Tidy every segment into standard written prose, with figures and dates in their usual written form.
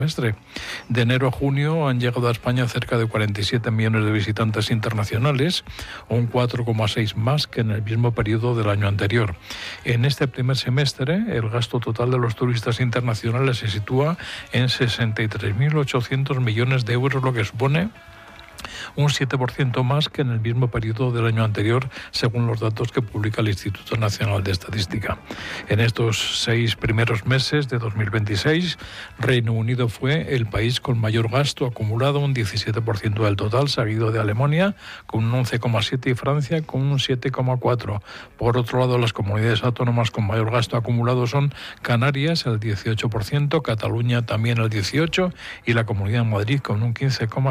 semestre. De enero a junio han llegado a España cerca de 47 millones de visitantes internacionales, un 4,6 más que en el mismo periodo del año anterior. En este primer semestre, el gasto total de los turistas internacionales se sitúa en 63.800 millones de euros, lo que supone un 7% más que en el mismo periodo del año anterior, según los datos que publica el Instituto Nacional de Estadística. En estos 6 primeros meses de 2026, Reino Unido fue el país con mayor gasto acumulado, un 17% del total, seguido de Alemania con un 11,7% y Francia con un 7,4%. Por otro lado, las comunidades autónomas con mayor gasto acumulado son Canarias, el 18%, Cataluña también el 18% y la Comunidad de Madrid con un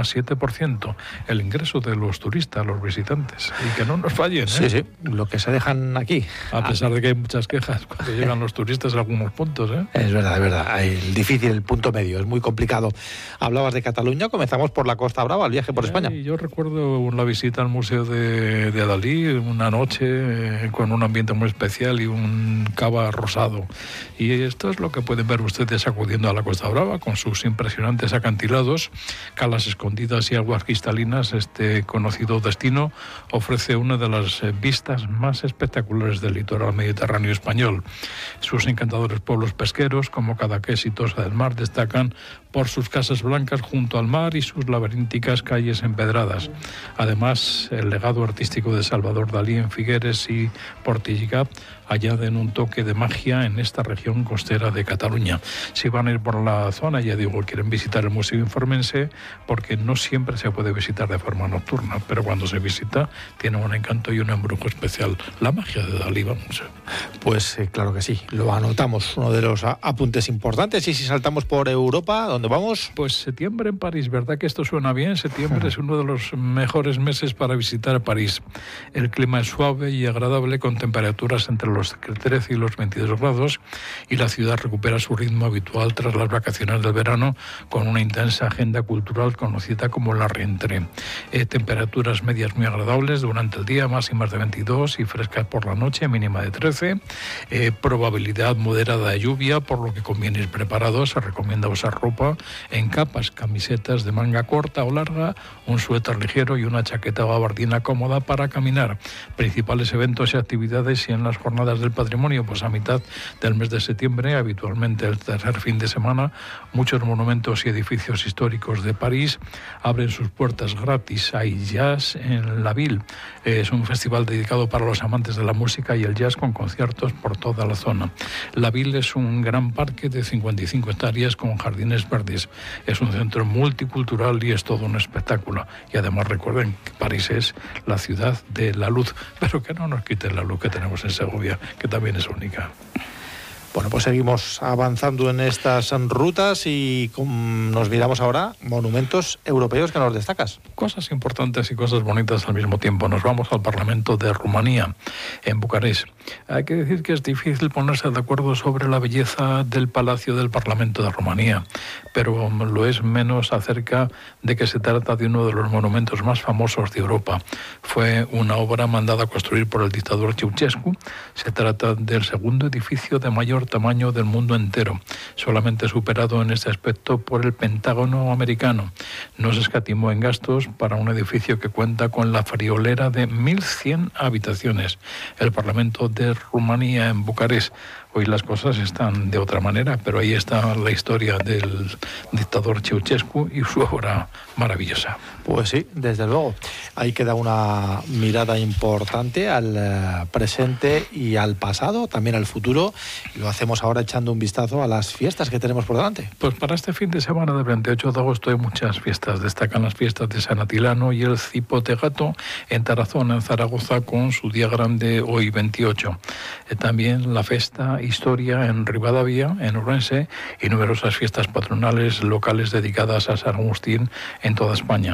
15,7%. El ingreso de los turistas, los visitantes, y que no nos fallen, ¿eh? Sí, lo que se dejan aquí. A pesar de que hay muchas quejas cuando llegan los turistas a algunos puntos, ¿eh? Es verdad. El difícil, el punto medio, es muy complicado. Hablabas de Cataluña, comenzamos por la Costa Brava, el viaje por España. Yo recuerdo la visita al Museo de Dalí, una noche con un ambiente muy especial y un cava rosado. Y esto es lo que pueden ver ustedes acudiendo a la Costa Brava, con sus impresionantes acantilados, calas escondidas y aguas cristalinas. Este conocido destino ofrece una de las vistas más espectaculares del litoral mediterráneo español. Sus encantadores pueblos pesqueros, como Cadaqués y Tossa del Mar, destacan por sus casas blancas junto al mar y sus laberínticas calles empedradas. Además, el legado artístico de Salvador Dalí en Figueres y Portillocat añaden un toque de magia en esta región costera de Cataluña. Si van a ir por la zona, ya digo, quieren visitar el museo, infórmense, porque no siempre se puede visitar de forma nocturna, pero cuando se visita tiene un encanto y un embrujo especial. La magia de Dalí, vamos. Pues claro que sí, lo anotamos, uno de los apuntes importantes. Y si saltamos por Europa, ¿dónde vamos? Pues septiembre en París, ¿verdad que esto suena bien? Septiembre es uno de los mejores meses para visitar París. El clima es suave y agradable, con temperaturas entre los 13 y los 22 grados, y la ciudad recupera su ritmo habitual tras las vacaciones del verano, con una intensa agenda cultural conocida como la Rentrée. Temperaturas medias muy agradables durante el día, máximas de 22 y frescas por la noche, mínima de 13. Probabilidad moderada de lluvia, por lo que conviene ir preparado. Se recomienda usar ropa en capas, camisetas de manga corta o larga, un suéter ligero y una chaqueta gabardina cómoda para caminar. Principales eventos y actividades y en las jornadas del patrimonio, pues a mitad del mes de septiembre, habitualmente el tercer fin de semana, muchos monumentos y edificios históricos de París abren sus puertas gratis. Hay jazz en la Ville. Es un festival dedicado para los amantes de la música y el jazz, con conciertos por toda la zona. La Ville es un gran parque de 55 hectáreas con jardines verdes. Es un centro multicultural y es todo un espectáculo. Y además recuerden que París es la ciudad de la luz, pero que no nos quiten la luz que tenemos en Segovia, que también es única. Bueno, pues seguimos avanzando en estas rutas y nos miramos ahora monumentos europeos que nos destacas. Cosas importantes y cosas bonitas al mismo tiempo. Nos vamos al Parlamento de Rumanía, en Bucarest. Hay que decir que es difícil ponerse de acuerdo sobre la belleza del Palacio del Parlamento de Rumanía, pero lo es menos acerca de que se trata de uno de los monumentos más famosos de Europa. Fue una obra mandada a construir por el dictador Ceausescu. Se trata del segundo edificio de mayor tamaño del mundo entero, solamente superado en este aspecto por el Pentágono americano. No se escatimó en gastos para un edificio que cuenta con la friolera de 1.100 habitaciones. El Parlamento de Rumanía en Bucarest. Hoy las cosas están de otra manera, pero ahí está la historia del dictador Ceausescu y su obra maravillosa. Pues sí, desde luego. Ahí queda una mirada importante al presente y al pasado, también al futuro. Y lo hacemos ahora echando un vistazo a las fiestas que tenemos por delante. Pues para este fin de semana del 28 de agosto hay muchas fiestas. Destacan las fiestas de San Atilano y el Cipotegato en Tarazona, en Zaragoza, con su día grande hoy 28. También la festa Historia en Rivadavia, en Ourense, y numerosas fiestas patronales locales dedicadas a San Agustín en toda España.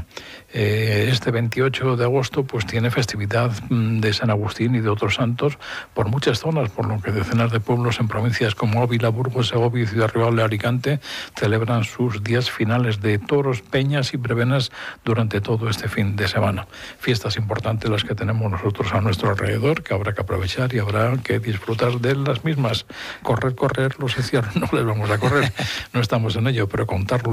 Este 28 de agosto pues tiene festividad de San Agustín y de otros santos por muchas zonas, por lo que decenas de pueblos en provincias como Ávila, Burgos, Segovia y Ciudad Real de Alicante celebran sus días finales de toros, peñas y prevenas durante todo este fin de semana. Fiestas importantes las que tenemos nosotros a nuestro alrededor, que habrá que aprovechar y habrá que disfrutar de las mismas. Correr, los encierros no les vamos a correr, no estamos en ello, pero contarlo